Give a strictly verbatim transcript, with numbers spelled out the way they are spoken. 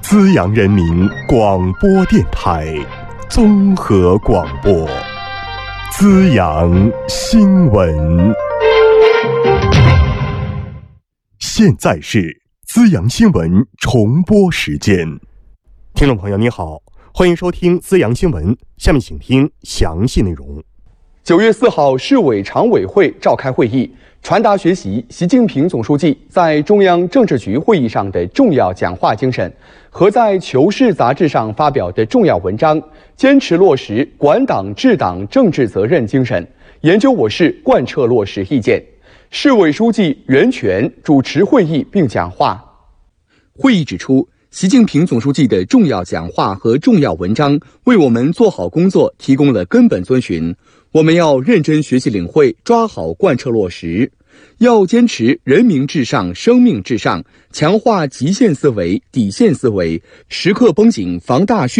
资阳人民广播电台综合广播，资阳新闻。现在是资阳新闻重播时间。听众朋友你好，欢迎收听资阳新闻，下面请听详细内容。 九月四号，市委常委会召开会议，传达学习习近平总书记在中央政治局会议上的重要讲话精神和在《求是》杂志上发表的重要文章，坚持落实管党治党政治责任精神，研究我市贯彻落实意见。市委书记袁泉主持会议并讲话。会议指出，习近平总书记的重要讲话和重要文章为我们做好工作提供了根本遵循。我们要认真学习领会，抓好贯彻落实，要坚持人民至上、生命至上，强化极限思维、底线思维，时刻绷紧防大